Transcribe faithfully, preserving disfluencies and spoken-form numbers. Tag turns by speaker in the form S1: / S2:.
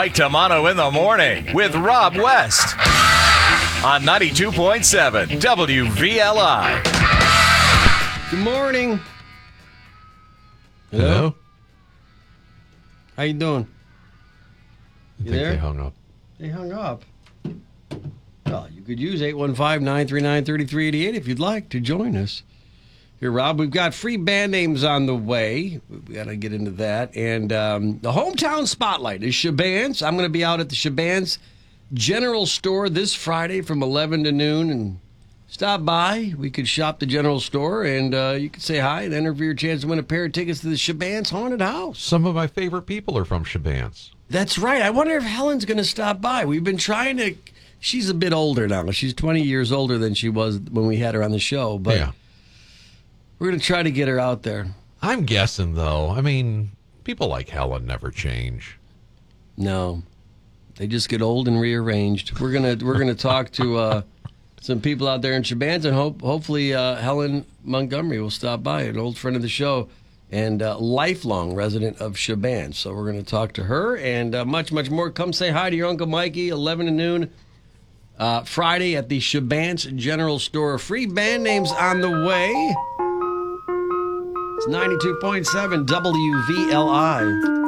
S1: Mike Tamano in the morning with Rob West on ninety-two point seven W V L I.
S2: Good morning. Hello.
S3: Hello?
S2: How you doing?
S3: I
S2: You
S3: think
S2: there?
S3: they hung up.
S2: They hung up. Well, you could use eight one five, nine three nine, three three eight eight if you'd like to join us. Here, Rob, we've got free band names on the way. We got to get into that. And um, the hometown spotlight is Shaban's. I'm going to be out at the Shaban's General Store this Friday from eleven to noon. And stop by. We could shop the General Store, and uh, you could say hi and enter for your chance to win a pair of tickets to the Shaban's Haunted House.
S3: Some of my favorite people are from Shaban's.
S2: That's right. I wonder if Helen's going to stop by. We've been trying to... She's a bit older now. She's twenty years older than she was when we had her on the show. But
S3: Yeah.
S2: we're going to try to get her out there.
S3: I'm guessing, though. I mean, people like Helen never change.
S2: No. They just get old and rearranged. We're going to we're gonna talk to uh, some people out there in Shaban's, and hope, hopefully uh, Helen Montgomery will stop by, an old friend of the show and uh, lifelong resident of Shaban's. So we're going to talk to her and uh, much, much more. Come say hi to your Uncle Mikey, eleven to noon. Uh, Friday at the Shaban's General Store. Free band names on the way. It's ninety-two point seven W V L I.